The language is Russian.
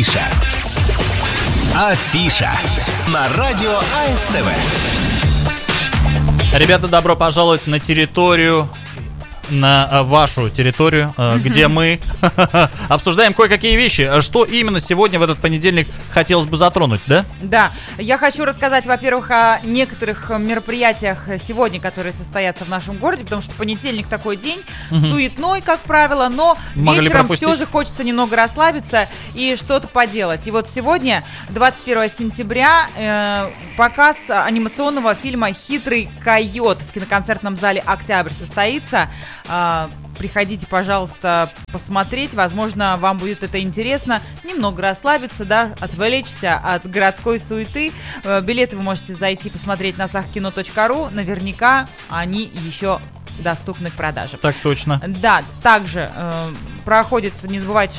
Афиша на радио АСТВ. Ребята, добро пожаловать на территорию, на вашу территорию, где мы обсуждаем кое-какие вещи. Что именно сегодня в этот понедельник хотелось бы затронуть, да? Да, я хочу рассказать, во-первых, о некоторых мероприятиях сегодня, которые состоятся в нашем городе, потому что понедельник такой день, суетной, как правило, но вечером все же хочется немного расслабиться и что-то поделать. И вот сегодня, 21 сентября, показ анимационного фильма «Хитрый койот» в киноконцертном зале «Октябрь» состоится. Приходите, пожалуйста, посмотреть. Возможно, вам будет это интересно. Немного расслабиться, да, отвлечься от городской суеты. Билеты вы можете зайти посмотреть на sahkino.ru. Наверняка они еще доступны к продаже. Так точно. Да, также проходит, не забывайте,